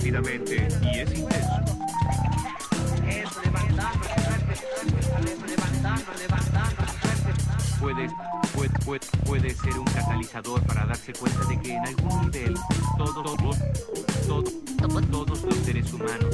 rápidamente y es intenso. Puede ser un catalizador para darse cuenta de que en algún nivel todos los seres humanos